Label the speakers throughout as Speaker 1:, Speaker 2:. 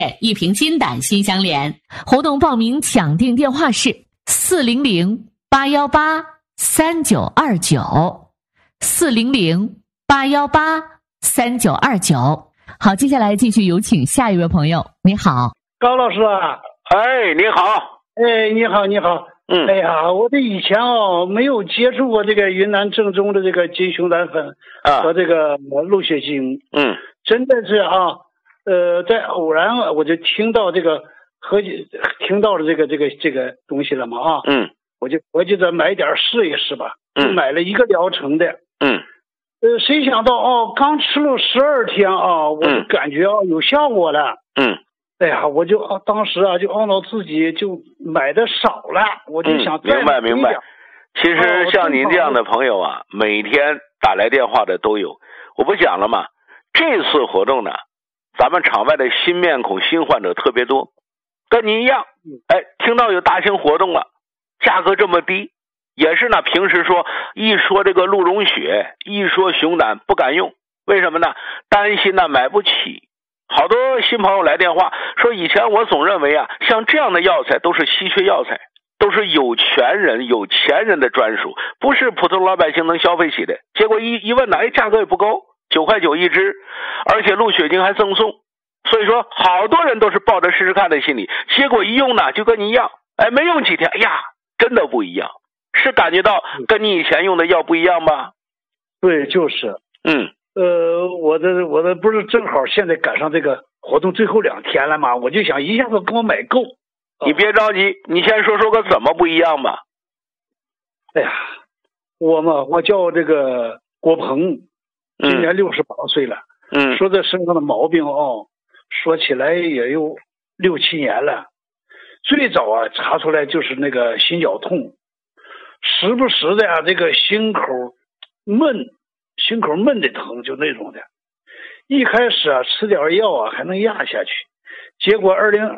Speaker 1: 一瓶金胆新相连。活动报名抢订电话是400-818-3929，400-818-3929。好，接下来继续有请下一位朋友。你好，
Speaker 2: 高老师啊。
Speaker 3: 哎，你好。
Speaker 2: 哎，你好，你好。哎呀，我这以前没有接触过这个云南正宗的这个金熊胆粉和这个鹿血精。真的是在偶然我就听到这个听到了这个东西了嘛我就得买点试一试吧。买了一个疗程的。谁想到刚吃了12天我就感觉有效果了。哎呀，我就当时就懊恼自己就买的少了，我就想再买一点。
Speaker 3: 明白。其实像您这样的朋友啊，每天打来电话的都有。我不讲了吗？这次活动呢，咱们场外的新面孔、新患者特别多，跟您一样。听到有大型活动了，价格这么低，也是呢。平时一说这个鹿茸血，一说熊胆不敢用，为什么呢？担心呢买不起。好多新朋友来电话说，以前我总认为像这样的药材都是稀缺药材，都是有权人、有钱人的专属，不是普通老百姓能消费起的。结果一问呢，价格也不高，9块9一支，而且鹿血精还赠送。所以说，好多人都是抱着试试看的心理，结果一用呢，就跟你一样，没用几天，真的不一样，是感觉到跟你以前用的药不一样吧？
Speaker 2: 对，就是。我的不是正好现在赶上这个活动最后2天了吗？我就想一下子给我买够。
Speaker 3: 你别着急，你先说个怎么不一样吧。
Speaker 2: 哎呀，我叫这个郭鹏，今年68岁了。说这身上的毛病说起来也有6、7年了。最早查出来就是那个心绞痛，时不时的这个心口闷的疼，就那种的。一开始吃点药还能压下去，结果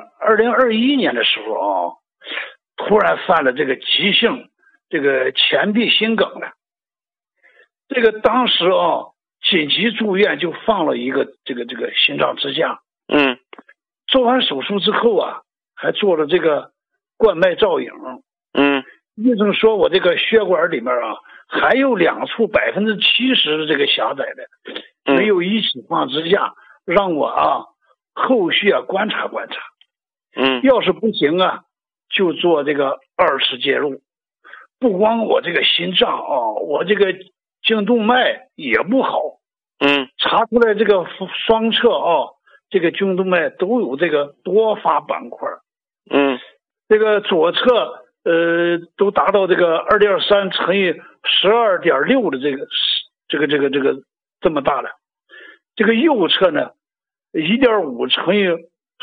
Speaker 2: 2021年的时候突然犯了这个急性这个前壁心梗了。这个当时紧急住院，就放了一个这个心脏支架。做完手术之后还做了这个冠脉造影。医生说我这个血管里面还有2处70%的这个狭窄的，没有一起放支架，让我后续观察观察。要是不行就做这个2次介入。不光我这个心脏我这个颈动脉也不好。查出来这个双侧这个颈动脉都有这个多发斑块。这个左侧都达到这个2.3乘以12.6的这么大了。这个右侧呢1.5乘以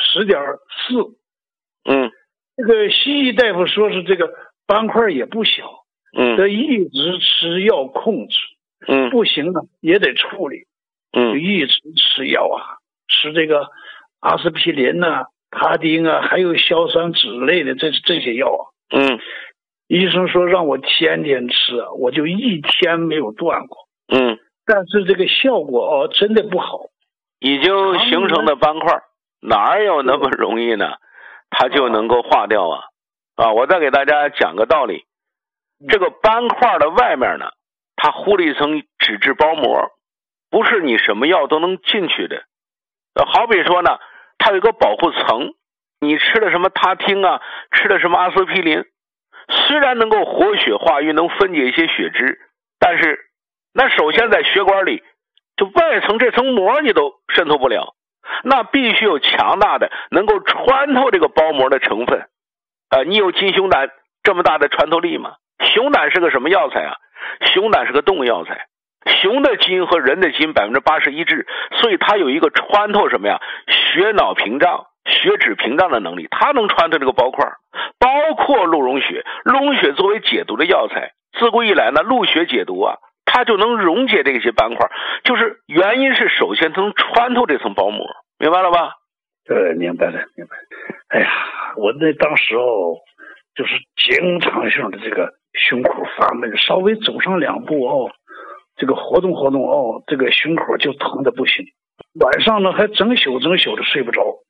Speaker 2: 10.4。这个西医大夫说是这个斑块也不小。得一直吃药控制。不行呢也得处理。就一直吃药吃这个阿司匹林他汀还有硝酸酯类的这些药医生说让我天天吃，我就1天没有断过。但是这个效果真的不好。
Speaker 3: 已经形成的斑块哪有那么容易呢？它就能够化掉我再给大家讲个道理。这个斑块的外面呢，它糊了一层脂质包膜，不是你什么药都能进去的。好比说呢，它有一个保护层，你吃了什么他汀吃了什么阿司匹林，虽然能够活血化瘀，能分解一些血脂，但是那首先在血管里，就外层这层膜你都渗透不了，那必须有强大的能够穿透这个包膜的成分。你有金熊胆这么大的穿透力吗？熊胆是个什么药材熊胆是个动物药材，熊的基因和人的基因80%一致，所以它有一个穿透什么血脑屏障、血脂屏障的能力，它能穿透这个包块。包括鹿茸血，鹿茸血作为解毒的药材，自古以来呢，鹿血解毒它就能溶解这些斑块，就是原因是首先它能穿透这层包膜，明白了吧？
Speaker 2: 明白了。哎呀，我那当时就是经常性的这个胸口发闷，稍微走上2步这个活动这个胸口就疼的不行，晚上呢还整宿的睡不着。